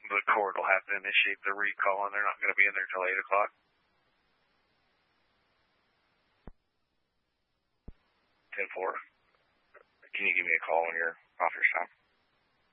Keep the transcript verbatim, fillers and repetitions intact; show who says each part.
Speaker 1: the court will have to initiate the recall, and they're not going to be in there till eight o'clock. ten four. Can you give me a call when you're off your stop?